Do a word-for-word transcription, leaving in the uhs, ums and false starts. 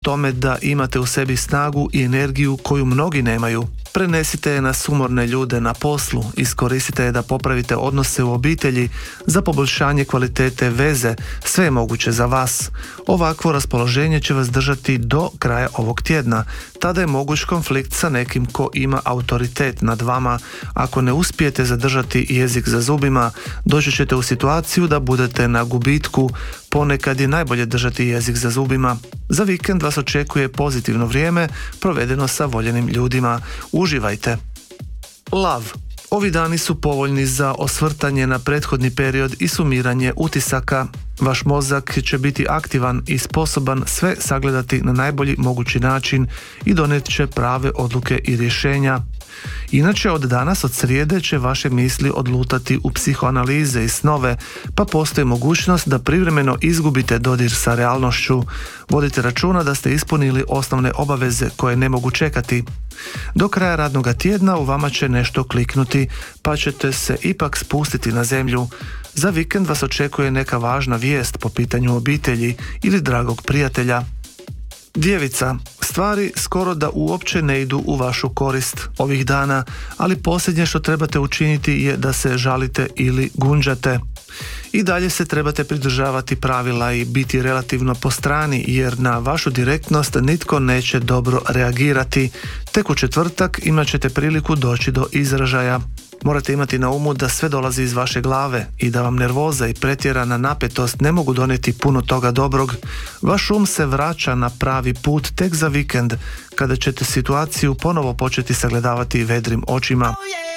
tome da imate u sebi snagu i energiju koju mnogi nemaju. Prenesite je na sumorne ljude na poslu, iskoristite je da popravite odnose u obitelji, za poboljšanje kvalitete veze, sve je moguće za vas. Ovakvo raspoloženje će vas držati do kraja ovog tjedna. Tada je moguć konflikt sa nekim ko ima autoritet nad vama. Ako ne uspijete zadržati jezik za zubima, doći ćete u situaciju da budete na gubitku. Ponekad je najbolje držati jezik za zubima. Za vikend vas očekuje pozitivno vrijeme provedeno sa voljenim ljudima. Uživajte. Lav. Ovi dani su povoljni za osvrtanje na prethodni period i sumiranje utisaka. Vaš mozak će biti aktivan i sposoban sve sagledati na najbolji mogući način i donijet će prave odluke i rješenja. Inače, od danas, od srijede, će vaše misli odlutati u psihoanalize i snove, pa postoji mogućnost da privremeno izgubite dodir sa realnošću. Vodite računa da ste ispunili osnovne obaveze koje ne mogu čekati. Do kraja radnog tjedna u vama će nešto kliknuti, pa ćete se ipak spustiti na zemlju. Za vikend vas očekuje neka važna vijest po pitanju obitelji ili dragog prijatelja. Djevica, stvari skoro da uopće ne idu u vašu korist ovih dana, ali posljednje što trebate učiniti je da se žalite ili gunđate. I dalje se trebate pridržavati pravila i biti relativno po strani, jer na vašu direktnost nitko neće dobro reagirati. Tek u četvrtak imat ćete priliku doći do izražaja. Morate imati na umu da sve dolazi iz vaše glave i da vam nervoza i pretjerana napetost ne mogu donijeti puno toga dobrog. Vaš um se vraća na pravi put tek za vikend, kada ćete situaciju ponovo početi sagledavati vedrim očima.